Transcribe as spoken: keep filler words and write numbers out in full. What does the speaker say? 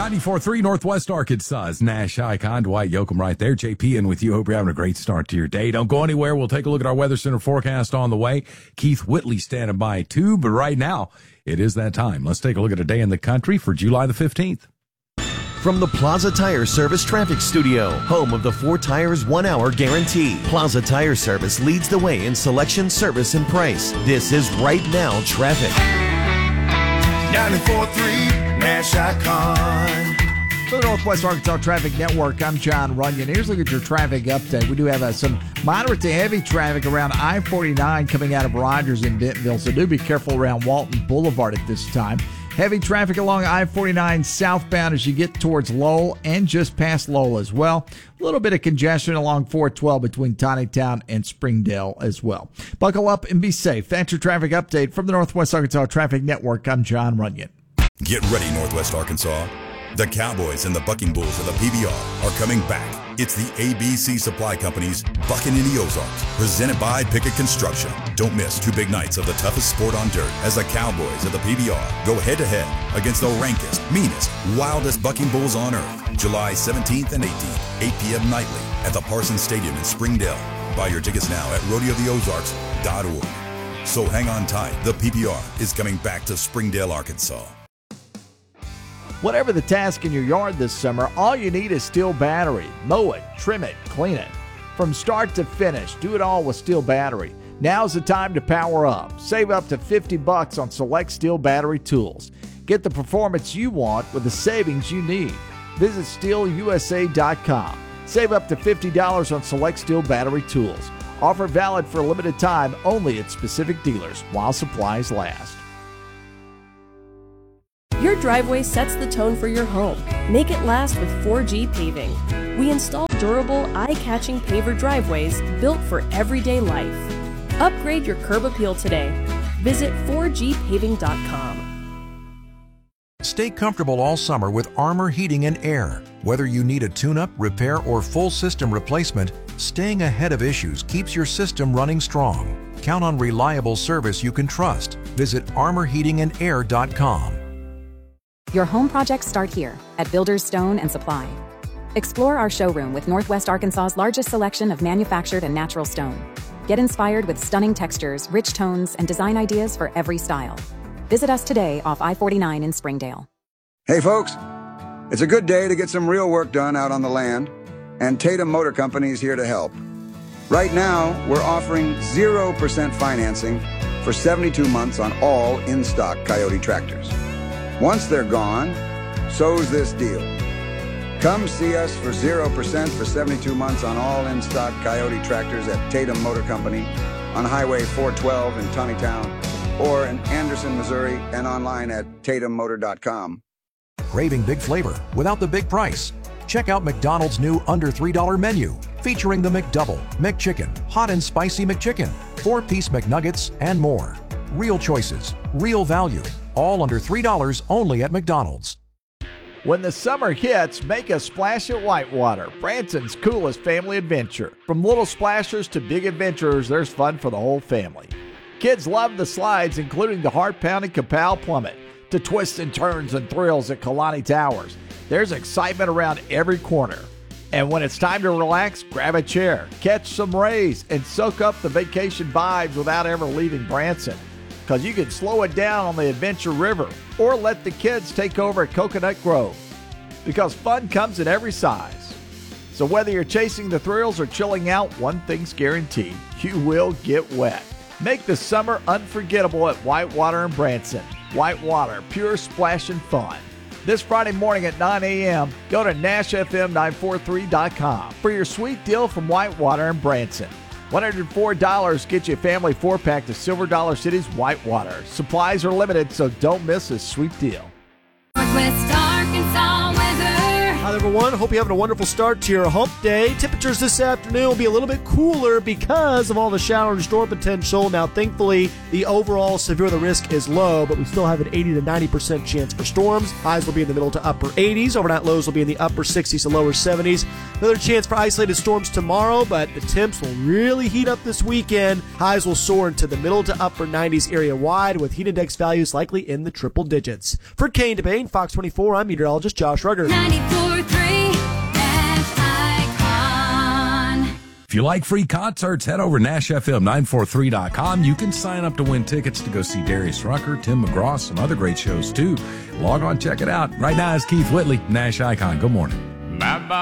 ninety-four point three Northwest Arkansas. Nash Icon, Dwight Yoakam right there. J P in with you. Hope you're having a great start to your day. Don't go anywhere. We'll take a look at our Weather Center forecast on the way. Keith Whitley standing by too, but right now it is that time. Let's take a look at a day in the country for July the fifteenth. From the Plaza Tire Service Traffic Studio, home of the four tires, one hour guarantee. Plaza Tire Service leads the way in selection, service, and price. This is Right Now Traffic. ninety-four point three Nash Icon. For the Northwest Arkansas Traffic Network, I'm John Runyon. Here's a look at your traffic update. We do have uh, some moderate to heavy traffic around I forty-nine coming out of Rogers in Dentonville, so do be careful around Walton Boulevard at this time. Heavy traffic along I forty-nine southbound as you get towards Lowell and just past Lowell as well. A little bit of congestion along four twelve between Tawnytown and Springdale as well. Buckle up and be safe. That's your traffic update from the Northwest Arkansas Traffic Network. I'm John Runyon. Get ready, Northwest Arkansas. The Cowboys and the Bucking Bulls of the P B R are coming back. It's the A B C Supply Company's Bucking in the Ozarks, presented by Pickett Construction. Don't miss two big nights of the toughest sport on dirt as the Cowboys of the P B R go head-to-head against the rankest, meanest, wildest Bucking Bulls on earth. July seventeenth and eighteenth, eight p.m. nightly at the Parsons Stadium in Springdale. Buy your tickets now at rodeo the ozarks dot org. So hang on tight. The P B R is coming back to Springdale, Arkansas. Whatever the task in your yard this summer, all you need is Steel Battery. Mow it, trim it, clean it. From start to finish, do it all with Steel Battery. Now's the time to power up. Save up to fifty bucks on select Steel Battery tools. Get the performance you want with the savings you need. Visit steel u s a dot com. Save up to fifty dollars on select Steel Battery tools. Offer valid for a limited time only at specific dealers while supplies last. Your driveway sets the tone for your home. Make it last with four G Paving. We install durable, eye-catching paver driveways built for everyday life. Upgrade your curb appeal today. Visit four g paving dot com. Stay comfortable all summer with Armor Heating and Air. Whether you need a tune-up, repair, or full system replacement, staying ahead of issues keeps your system running strong. Count on reliable service you can trust. Visit armor heating and air dot com. Your home projects start here at Builders Stone and Supply. Explore our showroom with Northwest Arkansas's largest selection of manufactured and natural stone. Get inspired with stunning textures, rich tones, and design ideas for every style. Visit us today off I forty-nine in Springdale. Hey folks, it's a good day to get some real work done out on the land, and Tatum Motor Company is here to help. Right now, we're offering zero percent financing for seventy-two months on all in-stock Coyote tractors. Once they're gone, so's this deal. Come see us for zero percent for seventy-two months on all in-stock Coyote tractors at Tatum Motor Company on Highway four twelve in Tawnytown or in Anderson, Missouri, and online at tatum motor dot com. Craving big flavor without the big price? Check out McDonald's new under three dollar menu featuring the McDouble, McChicken, Hot and Spicy McChicken, four-piece McNuggets, and more. Real choices, real value. All under three dollars only at McDonald's. When the summer hits, make a splash at Whitewater, Branson's coolest family adventure. From little splashers to big adventurers, there's fun for the whole family. Kids love the slides, including the heart-pounding Capel Plummet, to twists and turns and thrills at Kalani Towers. There's excitement around every corner. And when it's time to relax, grab a chair, catch some rays, and soak up the vacation vibes without ever leaving Branson. Because you can slow it down on the Adventure River or let the kids take over at Coconut Grove. Because fun comes in every size. So whether you're chasing the thrills or chilling out, one thing's guaranteed. You will get wet. Make the summer unforgettable at Whitewater and Branson. Whitewater, pure splash and fun. This Friday morning at nine a.m., go to nash f m nine forty-three dot com for your sweet deal from Whitewater and Branson. one hundred four dollars gets you a family four-pack to Silver Dollar City's Whitewater. Supplies are limited, so don't miss this sweet deal. Northwest Arkansas weather. Hi, everyone. Hope you're having a wonderful start to your hump day. Temperatures this afternoon will be a little bit cooler because of all the shower and storm potential. Now, thankfully, the overall severe the risk is low, but we still have an eighty to ninety percent chance for storms. Highs will be in the middle to upper eighties. Overnight lows will be in the upper sixties to lower seventies. Another chance for isolated storms tomorrow, but the temps will really heat up this weekend. Highs will soar into the middle to upper nineties area wide, with heat index values likely in the triple digits. For Kane DeBane, Fox twenty-four, I'm meteorologist Josh Rugger. ninety-four three Nash Icon. If you like free concerts, head over to Nash F M nine forty-three dot com. You can sign up to win tickets to go see Darius Rucker, Tim McGraw, some other great shows too. Log on, check it out. Right now is Keith Whitley, Nash Icon. Good morning. Bye-bye.